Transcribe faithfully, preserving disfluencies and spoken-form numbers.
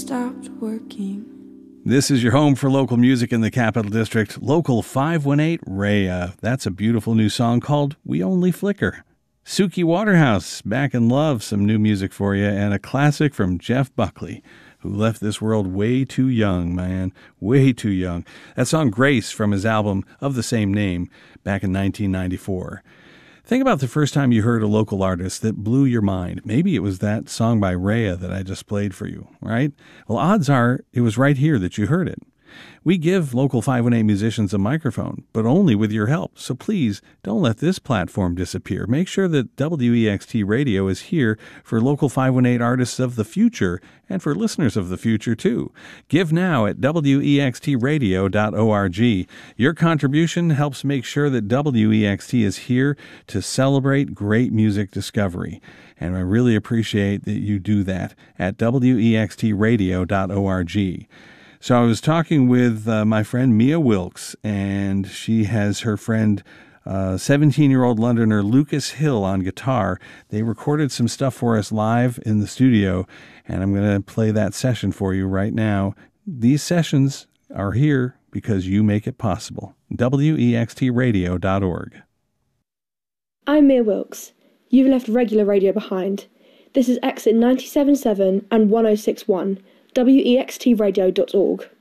stopped working. This is your home for local music in the Capital District. Local five one eight Rhea. That's a beautiful new song called We Only Flicker. Suki Waterhouse, Back in Love, some new music for you, and a classic from Jeff Buckley, who left this world way too young, man, way too young. That song Grace from his album of the same name back in nineteen ninety-four. Think about the first time you heard a local artist that blew your mind. Maybe it was that song by Rhea that I just played for you, right? Well, odds are it was right here that you heard it. We give local five one eight musicians a microphone, but only with your help. So please don't let this platform disappear. Make sure that W E X T Radio is here for local five one eight artists of the future and for listeners of the future too. Give now at W E X T radio dot org. Your contribution helps make sure that W E X T is here to celebrate great music discovery. And I really appreciate that you do that at W E X T radio dot org. So I was talking with uh, my friend Mia Wilkes, and she has her friend, uh, seventeen-year-old Londoner Lucas Hill on guitar. They recorded some stuff for us live in the studio, and I'm going to play that session for you right now. These sessions are here because you make it possible. W E X T radio dot org. I'm Mia Wilkes. You've left regular radio behind. This is exit ninety-seven point seven and one oh six point one. W E X T radio dot org.